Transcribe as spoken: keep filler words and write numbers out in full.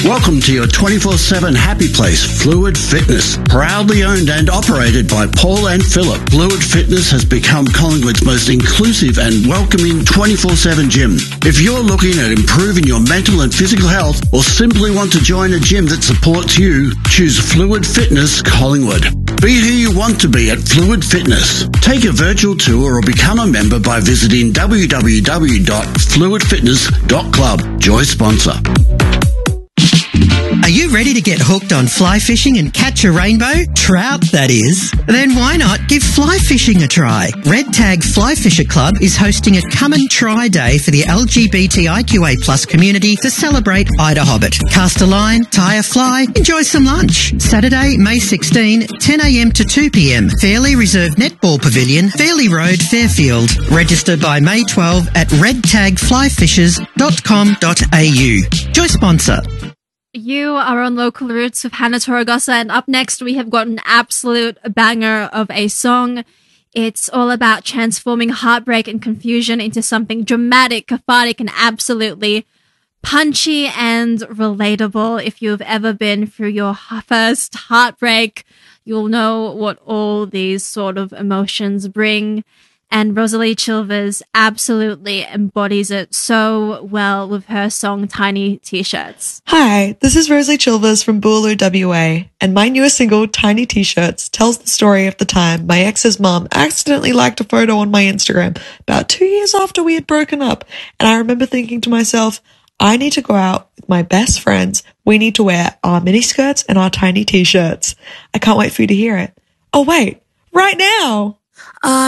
Welcome to your twenty-four seven happy place, Fluid Fitness. Proudly owned and operated by Paul and Philip, Fluid Fitness has become Collingwood's most inclusive and welcoming twenty-four seven gym. If you're looking at improving your mental and physical health or simply want to join a gym that supports you, choose Fluid Fitness Collingwood. Be who you want to be at Fluid Fitness. Take a virtual tour or become a member by visiting w w w dot fluid fitness dot club. Joy sponsor. Are you ready to get hooked on fly fishing and catch a rainbow? Trout, that is. Then why not give fly fishing a try? Red Tag Fly Fisher Club is hosting a come and try day for the L G B T I Q A plus community to celebrate Ida Hobbit. Cast a line, tie a fly, enjoy some lunch. Saturday, May sixteenth, ten a m to two p m. Fairly Reserved Netball Pavilion, Fairley Road, Fairfield. Register by May twelfth at red tag fly fishers dot com dot a u. Joy sponsor. You are on Local Roots with Hannah Torregosa, and up next we have got an absolute banger of a song. It's all about transforming heartbreak and confusion into something dramatic, cathartic, and absolutely punchy and relatable. If you've ever been through your first heartbreak, you'll know what all these sort of emotions bring. And Rosalie Chilvers absolutely embodies it so well with her song Tiny T-Shirts. Hi, this is Rosalie Chilvers from Boolaloo, W A, and my newest single, Tiny T-Shirts, tells the story of the time my ex's mum accidentally liked a photo on my Instagram about two years after we had broken up, and I remember thinking to myself, I need to go out with my best friends. We need to wear our miniskirts and our tiny T-shirts. I can't wait for you to hear it. Oh, wait, right now! Uh,